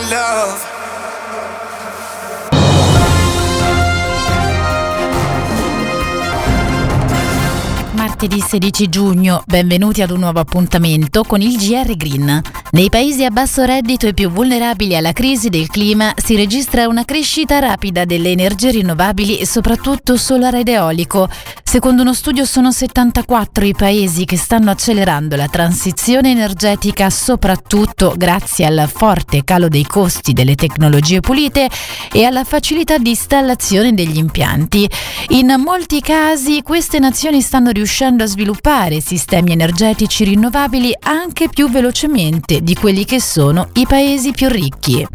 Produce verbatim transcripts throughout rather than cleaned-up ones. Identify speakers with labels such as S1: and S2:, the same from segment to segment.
S1: love.
S2: Martedì sedici giugno, benvenuti ad un nuovo appuntamento con il G R Green. Nei paesi a basso reddito e più vulnerabili alla crisi del clima si registra una crescita rapida delle energie rinnovabili e soprattutto solare ed eolico. Secondo uno studio sono settantaquattro i paesi che stanno accelerando la transizione energetica, soprattutto grazie al forte calo dei costi delle tecnologie pulite e alla facilità di installazione degli impianti. In molti casi queste nazioni stanno riuscendo a sviluppare sistemi energetici rinnovabili anche più velocemente di quelli che sono i paesi più ricchi.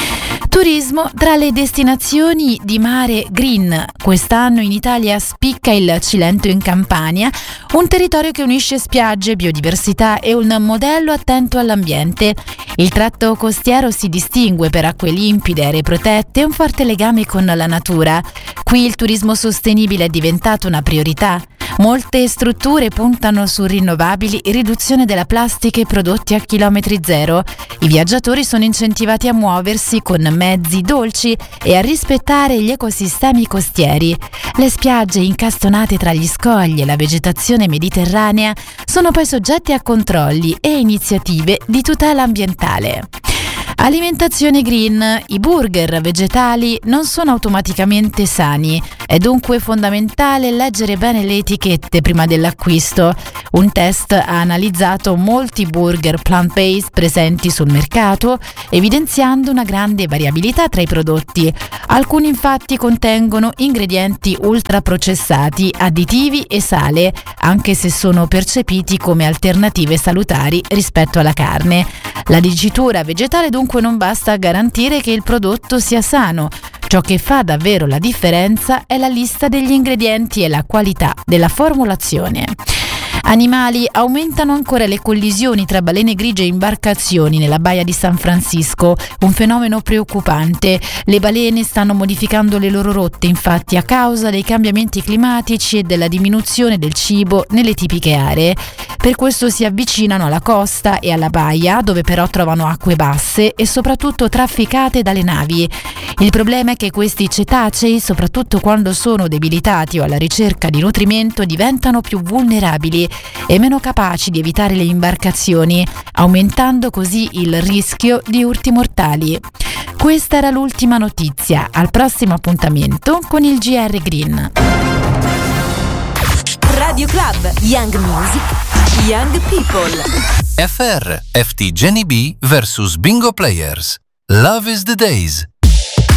S2: Turismo tra le destinazioni di mare green. Quest'anno in Italia spicca il Cilento in Campania, un territorio che unisce spiagge, biodiversità e un modello attento all'ambiente. Il tratto costiero si distingue per acque limpide, aree protette e un forte legame con la natura. Qui il turismo sostenibile è diventato una priorità. Molte strutture puntano su rinnovabili e riduzione della plastica e prodotti a chilometri zero. I viaggiatori sono incentivati a muoversi con mezzi dolci e a rispettare gli ecosistemi costieri. Le spiagge incastonate tra gli scogli e la vegetazione mediterranea sono poi soggette a controlli e iniziative di tutela ambientale. Alimentazione green. I burger vegetali non sono automaticamente sani. È dunque fondamentale leggere bene le etichette prima dell'acquisto. Un test ha analizzato molti burger plant-based presenti sul mercato, evidenziando una grande variabilità tra i prodotti. Alcuni infatti contengono ingredienti ultraprocessati, additivi e sale, anche se sono percepiti come alternative salutari rispetto alla carne. La dicitura vegetale dunque non basta a garantire che il prodotto sia sano. Ciò che fa davvero la differenza è la lista degli ingredienti e la qualità della formulazione. Animali. Aumentano ancora le collisioni tra balene grigie e imbarcazioni nella baia di San Francisco, un fenomeno preoccupante. Le balene stanno modificando le loro rotte, infatti, a causa dei cambiamenti climatici e della diminuzione del cibo nelle tipiche aree. Per questo si avvicinano alla costa e alla baia, dove però trovano acque basse e soprattutto trafficate dalle navi. Il problema è che questi cetacei, soprattutto quando sono debilitati o alla ricerca di nutrimento, diventano più vulnerabili e meno capaci di evitare le imbarcazioni, aumentando così il rischio di urti mortali. Questa era l'ultima notizia. Al prossimo appuntamento con il G R Green.
S3: Radio Club, Young Music, Young People.
S4: F R, F T Jenny B versus Bingo Players. Love is the Days.